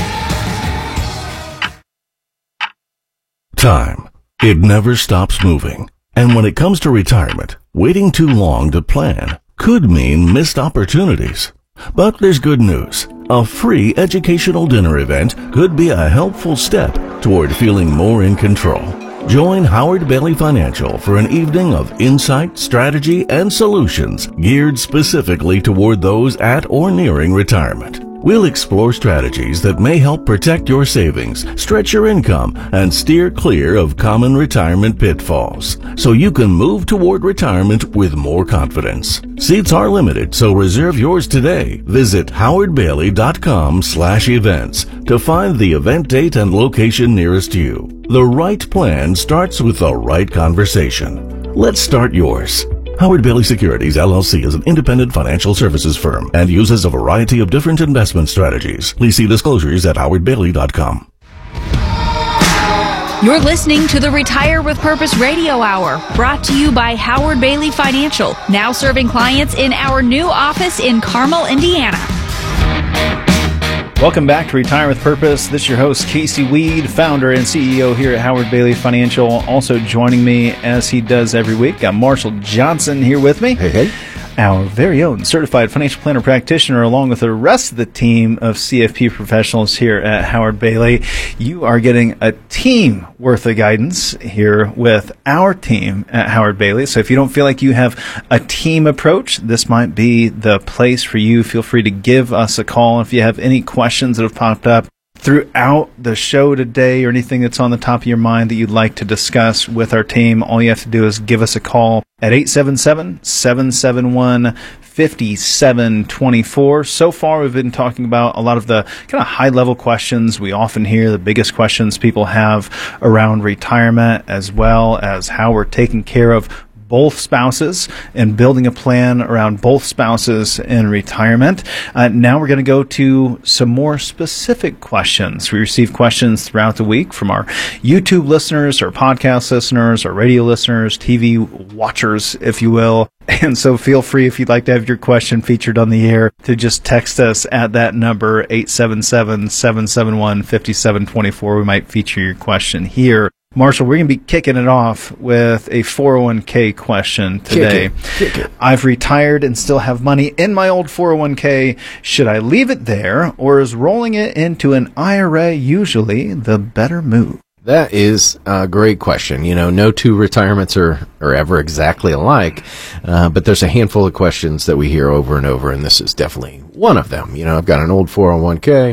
Time. It never stops moving. And when it comes to retirement, waiting too long to plan could mean missed opportunities. But there's good news. A free educational dinner event could be a helpful step toward feeling more in control. Join Howard Bailey Financial for an evening of insight, strategy, and solutions geared specifically toward those at or nearing retirement. We'll explore strategies that may help protect your savings, stretch your income, and steer clear of common retirement pitfalls, so you can move toward retirement with more confidence. Seats are limited, so reserve yours today. Visit howardbailey.com/events to find the event date and location nearest you. The right plan starts with the right conversation. Let's start yours. Howard Bailey Securities, LLC is an independent financial services firm and uses a variety of different investment strategies. Please see disclosures at howardbailey.com. You're listening to the Retire with Purpose Radio Hour, brought to you by Howard Bailey Financial, now serving clients in our new office in Carmel, Indiana. Welcome back to Retire with Purpose. This is your host, Casey Weed, founder and CEO here at Howard Bailey Financial. Also joining me, as he does every week, got Marshall Johnson here with me. Hey. Our very own certified financial planner practitioner, along with the rest of the team of CFP professionals here at Howard Bailey. You are getting a team worth of guidance here with our team at Howard Bailey. So if you don't feel like you have a team approach, this might be the place for you. Feel free to give us a call if you have any questions that have popped up throughout the show today or anything that's on the top of your mind that you'd like to discuss with our team. All you have to do is give us a call at 877-771-5724. So far, we've been talking about a lot of the kind of high-level questions we often hear, the biggest questions people have around retirement, as well as how we're taking care of both spouses and building a plan around both spouses in retirement. Now we're going to go to some more specific questions. We receive questions throughout the week from our YouTube listeners, our podcast listeners, our radio listeners, TV watchers, if you will. And so feel free, if you'd like to have your question featured on the air, to just text us at that number, 877-771-5724. We might feature your question here. Marshall, we're going to be kicking it off with a 401k question today. Kick it. I've retired and still have money in my old 401k. Should I leave it there, or is rolling it into an IRA usually the better move? That is a great question. No two retirements are ever exactly alike, but there's a handful of questions that we hear over and over, and this is definitely one of them. I've got an old 401k.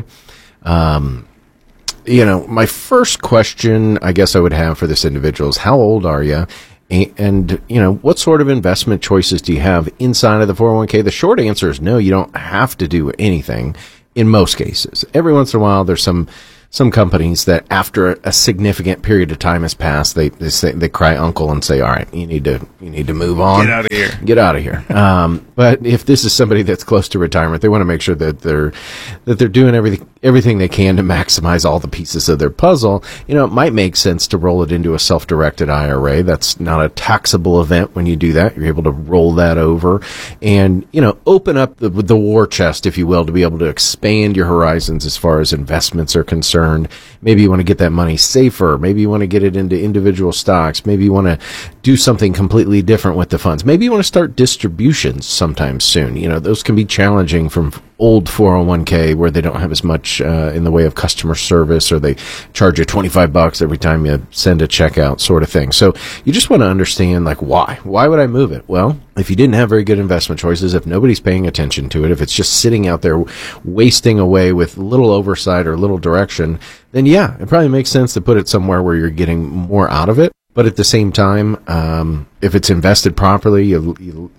My first question I guess I would have for this individual is, how old are you? And, what sort of investment choices do you have inside of the 401k? The short answer is no, you don't have to do anything in most cases. Every once in a while, there's some companies that after a significant period of time has passed, they cry uncle and say, all right, you need to move on. Get out of here. But if this is somebody that's close to retirement, they want to make sure that they're doing everything they can to maximize all the pieces of their puzzle. It might make sense to roll it into a self-directed IRA. That's not a taxable event when you do that. You're able to roll that over and, open up the war chest, if you will, to be able to expand your horizons as far as investments are concerned. Maybe you want to get that money safer. Maybe you want to get it into individual stocks. Maybe you want to do something completely different with the funds. Maybe you want to start distributions sometime soon. Those can be challenging from old 401k where they don't have as much in the way of customer service, or they charge you $25 every time you send a check out, sort of thing. So you just want to understand, why would I move it? Well, if you didn't have very good investment choices, if nobody's paying attention to it, if it's just sitting out there wasting away with little oversight or little direction, then yeah, it probably makes sense to put it somewhere where you're getting more out of it. But at the same time, if it's invested properly, you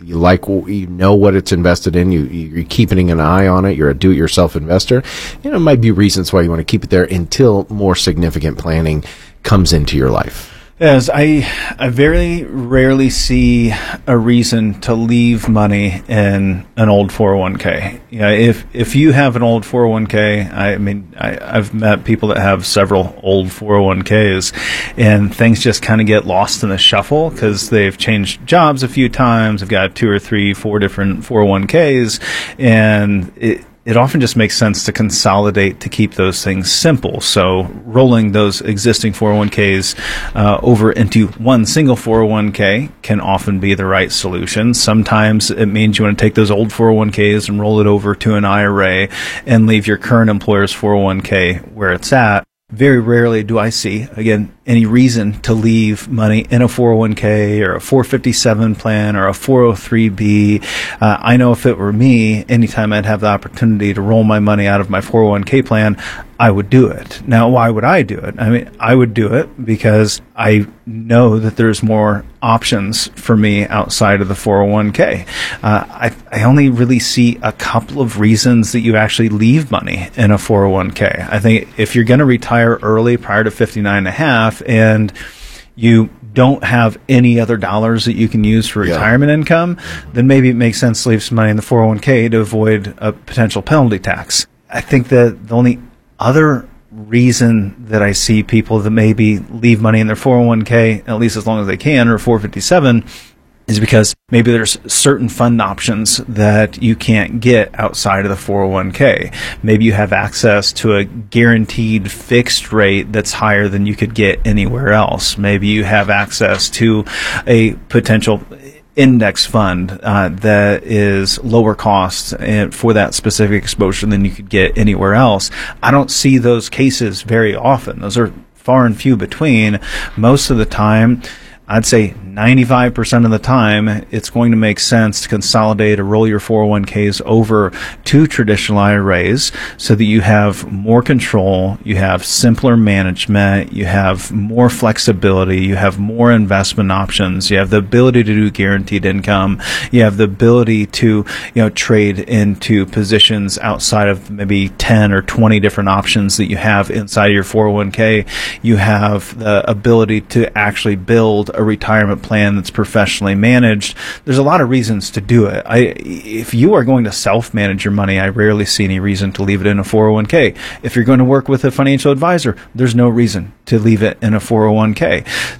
know what it's invested in, you're keeping an eye on it, you're a do-it-yourself investor, it might be reasons why you want to keep it there until more significant planning comes into your life. Yes, I very rarely see a reason to leave money in an old 401k. If you have an old 401k, I've met people that have several old 401ks, and things just kind of get lost in the shuffle because they've changed jobs a few times. They've got 2 or 3, 4 different 401ks, and it often just makes sense to consolidate to keep those things simple. So rolling those existing 401ks over into one single 401k can often be the right solution. Sometimes it means you want to take those old 401ks and roll it over to an IRA and leave your current employer's 401k where it's at. Very rarely do I see, again, any reason to leave money in a 401k or a 457 plan or a 403b. I know if it were me, anytime I'd have the opportunity to roll my money out of my 401k plan, I would do it. Now, why would I do it? I would do it because I know that there's more options for me outside of the 401k. I only really see a couple of reasons that you actually leave money in a 401k. I think if you're going to retire early prior to 59 and a half and you don't have any other dollars that you can use for retirement income, then maybe it makes sense to leave some money in the 401k to avoid a potential penalty tax. I think that the only other reason that I see people that maybe leave money in their 401k, at least as long as they can, or 457, is because maybe there's certain fund options that you can't get outside of the 401k. Maybe you have access to a guaranteed fixed rate that's higher than you could get anywhere else. Maybe you have access to a potential index fund that is lower cost for that specific exposure than you could get anywhere else. I don't see those cases very often. Those are far and few between. Most of the time, I'd say 95% of the time, it's going to make sense to consolidate or roll your 401ks over to traditional IRAs so that you have more control, you have simpler management, you have more flexibility, you have more investment options, you have the ability to do guaranteed income, you have the ability to trade into positions outside of maybe 10 or 20 different options that you have inside your 401k. You have the ability to actually build a retirement plan that's professionally managed. There's a lot of reasons to do it. If you are going to self-manage your money, I rarely see any reason to leave it in a 401k. If you're going to work with a financial advisor, there's no reason to leave it in a 401k. So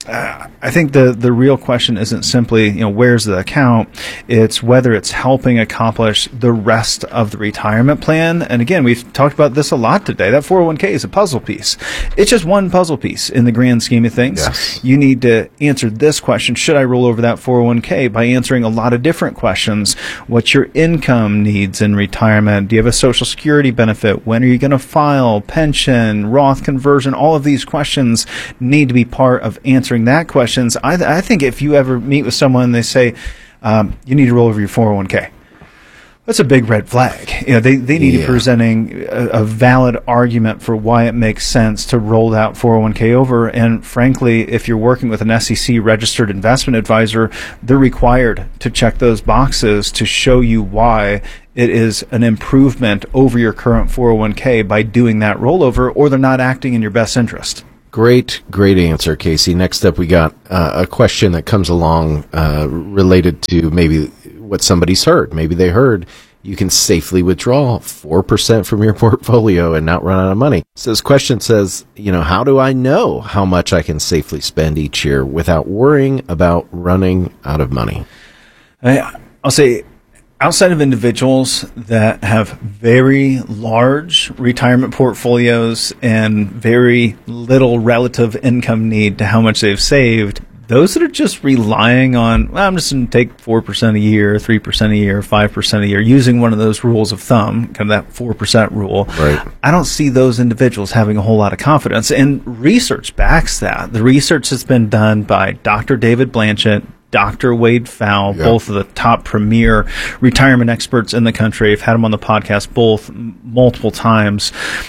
I think the real question isn't simply, where's the account? It's whether it's helping accomplish the rest of the retirement plan. And again, we've talked about this a lot today. That 401k is a puzzle piece. It's just one puzzle piece in the grand scheme of things. Yes. You need to answer this question. Should I roll over that 401k? By answering a lot of different questions. What's your income needs in retirement? Do you have a Social Security benefit? When are you going to file? Pension, Roth conversion? All of these questions need to be part of answering that questions. I think if you ever meet with someone and they say, you need to roll over your 401k, that's a big red flag. They need to be presenting a valid argument for why it makes sense to roll that 401k over. And frankly, if you're working with an SEC registered investment advisor, they're required to check those boxes to show you why it is an improvement over your current 401k by doing that rollover, or they're not acting in your best interest. Great answer, Casey. Next up, we got a question that comes along related to maybe what somebody's heard. Maybe they heard you can safely withdraw 4% from your portfolio and not run out of money. So this question says, how do I know how much I can safely spend each year without worrying about running out of money? I'll say, outside of individuals that have very large retirement portfolios and very little relative income need to how much they've saved, those that are just relying on, I'm just going to take 4% a year, 3% a year, 5% a year, using one of those rules of thumb, kind of that 4% rule, right. I don't see those individuals having a whole lot of confidence. And research backs that. The research has been done by Dr. David Blanchett, Dr. Wade Pfau, both of the top premier retirement experts in the country. I've had them on the podcast both multiple times.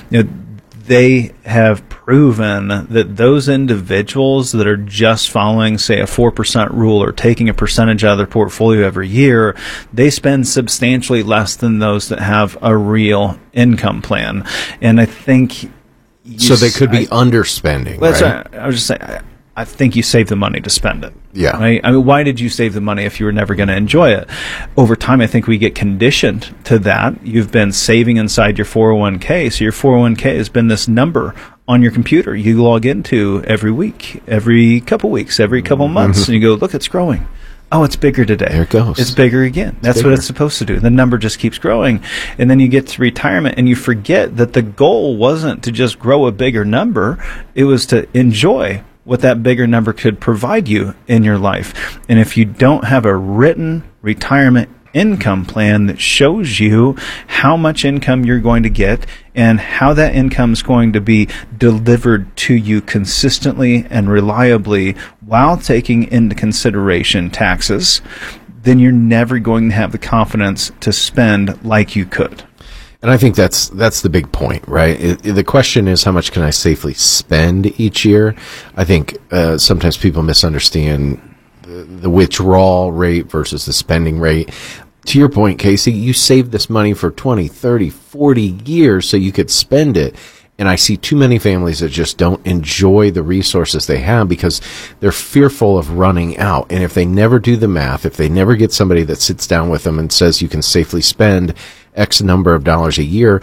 They have proven that those individuals that are just following, say, a 4% rule or taking a percentage out of their portfolio every year, they spend substantially less than those that have a real income plan. And I think... So they could be underspending, right? I was just saying... I think you save the money to spend it. Yeah. Right? I mean, why did you save the money if you were never going to enjoy it? Over time, I think we get conditioned to that. You've been saving inside your 401k, so your 401k has been this number on your computer you log into every week, every couple weeks, every couple months, and you go, look, it's growing. Oh, it's bigger today. There it goes. It's bigger again. That's what it's supposed to do. The number just keeps growing. And then you get to retirement and you forget that the goal wasn't to just grow a bigger number. It was to enjoy what that bigger number could provide you in your life. And if you don't have a written retirement income plan that shows you how much income you're going to get and how that income is going to be delivered to you consistently and reliably while taking into consideration taxes, then you're never going to have the confidence to spend like you could. And I think that's the big point, right? The question is, how much can I safely spend each year? I think sometimes people misunderstand the withdrawal rate versus the spending rate. To your point, Casey, you saved this money for 20, 30, 40 years so you could spend it. And I see too many families that just don't enjoy the resources they have because they're fearful of running out. And if they never do the math, if they never get somebody that sits down with them and says you can safely spend X number of dollars a year,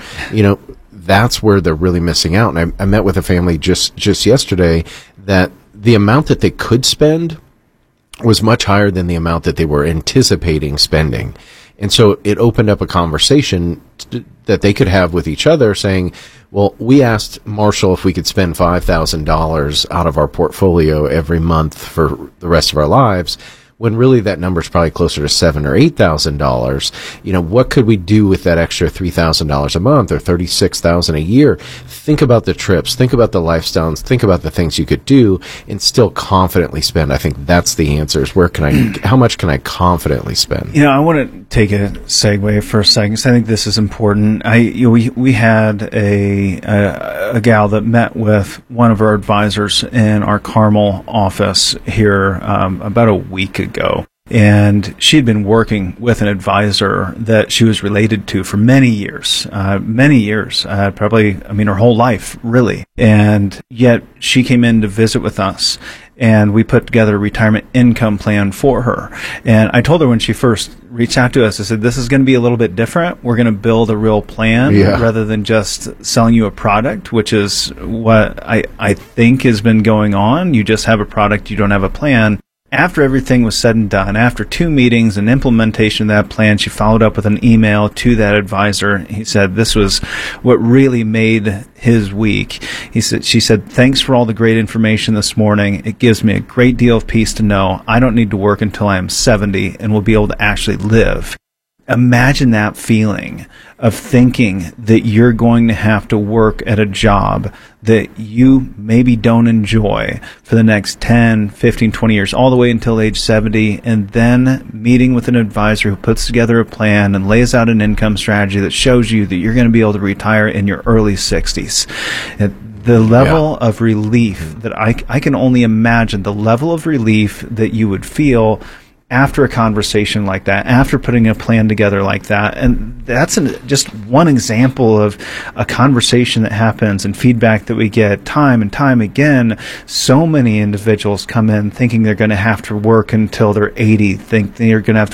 that's where they're really missing out. And I met with a family just yesterday that the amount that they could spend was much higher than the amount that they were anticipating spending. And so it opened up a conversation that they could have with each other saying, well, we asked Marshall if we could spend $5,000 out of our portfolio every month for the rest of our lives, when really that number is probably closer to $7,000 or $8,000. What could we do with that extra $3,000 a month or $36,000 a year? Think about the trips, think about the lifestyles, think about the things you could do and still confidently spend. I think that's the answer is how much can I confidently spend? I want to take a segue for a second because I think this is important. We had a gal that met with one of our advisors in our Carmel office here about a week ago. And she'd been working with an advisor that she was related to for many years, probably, her whole life, really. And yet she came in to visit with us, and we put together a retirement income plan for her. And I told her when she first reached out to us, I said, this is going to be a little bit different. We're going to build a real plan rather than just selling you a product, which is what I think has been going on. You just have a product, you don't have a plan. After everything was said and done, after 2 meetings and implementation of that plan, she followed up with an email to that advisor. He said this was what really made his week. She said, thanks for all the great information this morning. It gives me a great deal of peace to know I don't need to work until I am 70 and will be able to actually live. Imagine that feeling of thinking that you're going to have to work at a job that you maybe don't enjoy for the next 10, 15, 20 years, all the way until age 70, and then meeting with an advisor who puts together a plan and lays out an income strategy that shows you that you're going to be able to retire in your early 60s. The level of relief that I can only imagine, the level of relief that you would feel after a conversation like that, after putting a plan together like that. And that's just one example of a conversation that happens and feedback that we get time and time again. So many individuals come in thinking they're going to have to work until they're 80, think they're going to have to